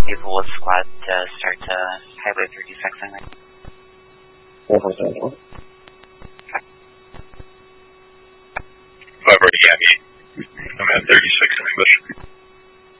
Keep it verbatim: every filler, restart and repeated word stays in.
people with squad to start to highway thirty-six anyway. four four seven four. Five already got me. I'm at thirty-six in English.